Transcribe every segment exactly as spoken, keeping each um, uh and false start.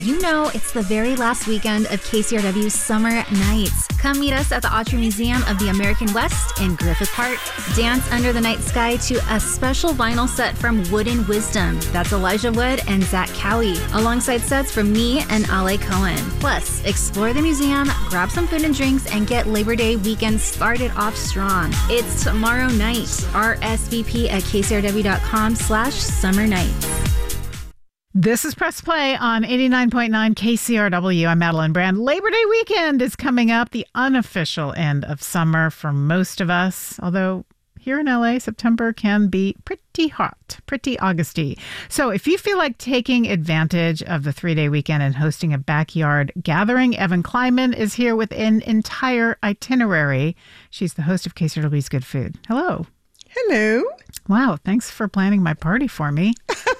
You know, it's the very last weekend of K C R W's Summer Nights. Come meet us at the Autry Museum of the American West in Griffith Park. Dance under the night sky to a special vinyl set from Wooden Wisdom. That's Elijah Wood and Zach Cowie, alongside sets from me and Ale Cohen. Plus, explore the museum, grab some food and drinks, and get Labor Day weekend started off strong. It's tomorrow night. R S V P at kcrw.com slash summer nights. This is Press Play on eighty-nine point nine K C R W. I'm Madeline Brand. Labor Day weekend is coming up, the unofficial end of summer for most of us. Although here in L A, September can be pretty hot, pretty Augusty. So if you feel like taking advantage of the three-day weekend and hosting a backyard gathering, Evan Kleinman is here with an entire itinerary. She's the host of K C R W's Good Food. Hello. Hello. Wow, thanks for planning my party for me.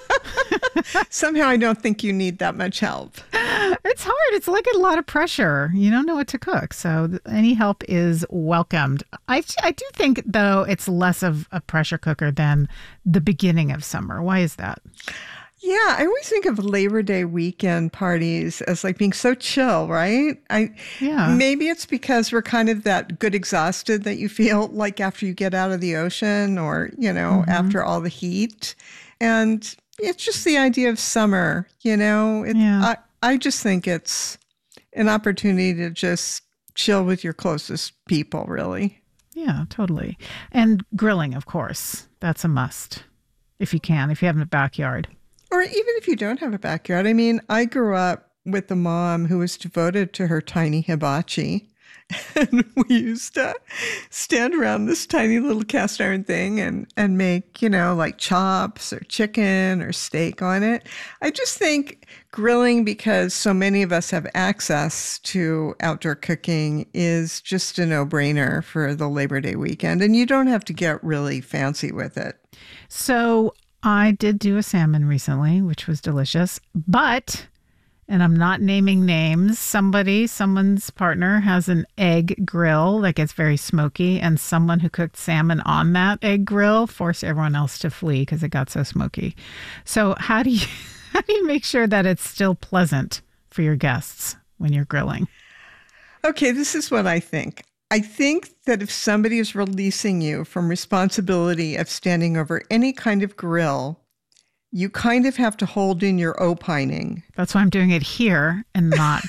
Somehow I don't think you need that much help. It's hard. It's like a lot of pressure. You don't know what to cook. So any help is welcomed. I, I do think, though, it's less of a pressure cooker than the beginning of summer. Why is that? Yeah, I always think of Labor Day weekend parties as like being so chill, right? I yeah. Maybe it's because we're kind of that good exhausted that you feel like after you get out of the ocean or, you know, mm-hmm. after all the heat. And it's just the idea of summer, you know? It, yeah. I, I just think it's an opportunity to just chill with your closest people, really. Yeah, totally. And grilling, of course. That's a must, if you can, if you have a backyard. Or even if you don't have a backyard. I mean, I grew up with a mom who was devoted to her tiny hibachi. And we used to stand around this tiny little cast iron thing and, and make, you know, like chops or chicken or steak on it. I just think grilling, because so many of us have access to outdoor cooking, is just a no-brainer for the Labor Day weekend. And you don't have to get really fancy with it. So I did do a salmon recently, which was delicious, but... and I'm not naming names. Somebody, someone's partner has an egg grill that gets very smoky, and someone who cooked salmon on that egg grill forced everyone else to flee because it got so smoky. So how do you how do you make sure that it's still pleasant for your guests when you're grilling? Okay, this is what I think. I think that if somebody is releasing you from responsibility of standing over any kind of grill, you kind of have to hold in your opining. That's why I'm doing it here and not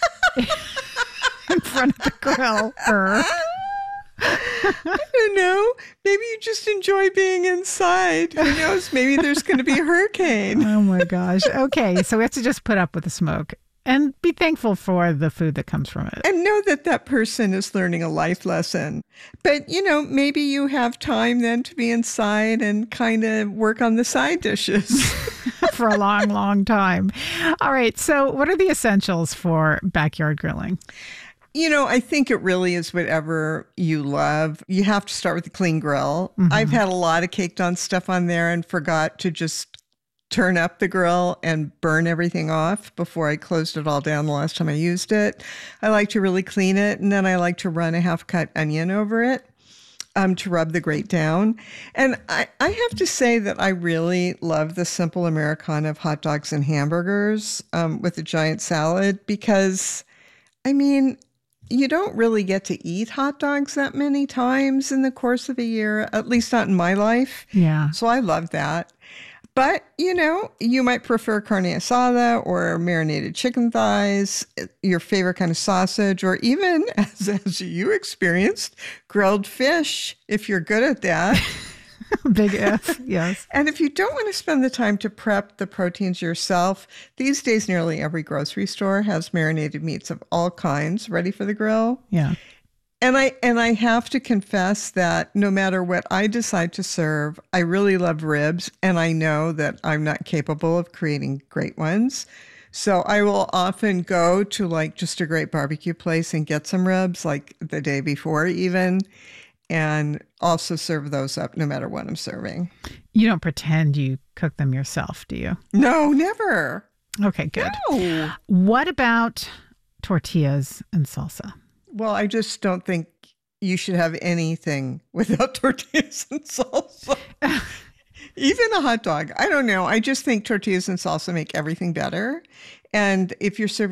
in front of the grill. Er. I don't know. Maybe you just enjoy being inside. Who knows? Maybe there's going to be a hurricane. Oh my gosh. Okay, so we have to just put up with the smoke and be thankful for the food that comes from it. And know that that person is learning a life lesson. But, you know, maybe you have time then to be inside and kind of work on the side dishes. For a long, long time. All right. So what are the essentials for backyard grilling? You know, I think it really is whatever you love. You have to start with a clean grill. Mm-hmm. I've had a lot of caked on stuff on there and forgot to just turn up the grill and burn everything off before I closed it all down the last time I used it. I like to really clean it, and then I like to run a half-cut onion over it um, to rub the grate down. And I, I have to say that I really love the simple Americana of hot dogs and hamburgers um, with a giant salad because, I mean, you don't really get to eat hot dogs that many times in the course of a year, at least not in my life. Yeah. So I love that. But, you know, you might prefer carne asada or marinated chicken thighs, your favorite kind of sausage, or even, as, as you experienced, grilled fish, if you're good at that. Big if, yes. And if you don't want to spend the time to prep the proteins yourself, these days nearly every grocery store has marinated meats of all kinds ready for the grill. Yeah. And I and I have to confess that no matter what I decide to serve, I really love ribs, and I know that I'm not capable of creating great ones. So I will often go to like just a great barbecue place and get some ribs like the day before even, and also serve those up no matter what I'm serving. You don't pretend you cook them yourself, do you? No, never. Okay, good. No. What about tortillas and salsa? Well, I just don't think you should have anything without tortillas and salsa. Even a hot dog. I don't know. I just think tortillas and salsa make everything better. And if you're serving